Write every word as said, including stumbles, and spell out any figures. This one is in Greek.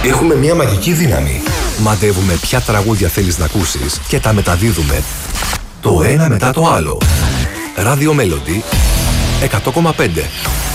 Έχουμε μια μαγική δύναμη. Μαντεύουμε ποια τραγούδια θέλεις να ακούσεις και τα μεταδίδουμε το ένα μετά το άλλο. Radio Melody εκατό κόμμα πέντε.